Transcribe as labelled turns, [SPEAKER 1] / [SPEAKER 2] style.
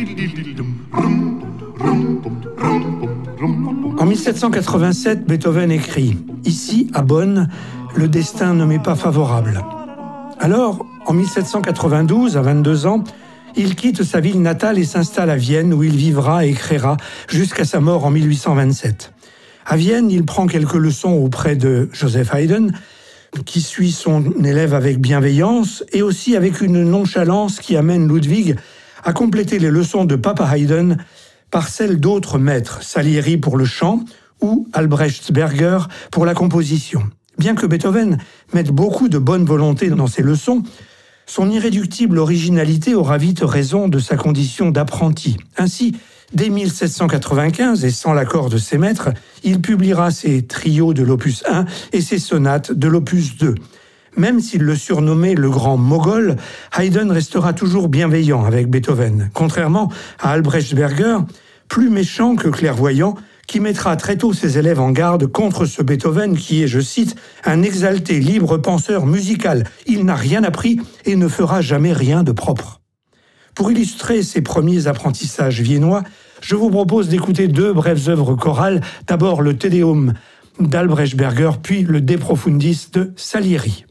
[SPEAKER 1] En 1787, Beethoven écrit « Ici, à Bonn, le destin ne m'est pas favorable ». Alors, en 1792, à 22 ans, il quitte sa ville natale et s'installe à Vienne, où il vivra et créera jusqu'à sa mort en 1827. À Vienne, il prend quelques leçons auprès de Joseph Haydn, qui suit son élève avec bienveillance et aussi avec une nonchalance qui amène Ludwig à compléter les leçons de Papa Haydn par celles d'autres maîtres, Salieri pour le chant ou Albrechtsberger pour la composition. Bien que Beethoven mette beaucoup de bonne volonté dans ses leçons, son irréductible originalité aura vite raison de sa condition d'apprenti. Ainsi, dès 1795, et sans l'accord de ses maîtres, il publiera ses trios de l'opus 1 et ses sonates de l'opus 2. Même s'il le surnommait le grand Mogol, Haydn restera toujours bienveillant avec Beethoven, contrairement à Albrechtsberger, plus méchant que clairvoyant, qui mettra très tôt ses élèves en garde contre ce Beethoven qui est, je cite, « un exalté libre penseur musical. Il n'a rien appris et ne fera jamais rien de propre ». Pour illustrer ses premiers apprentissages viennois, je vous propose d'écouter deux brèves œuvres chorales, d'abord le Te Deum d'Albrechtsberger, puis le De Profundis de Salieri.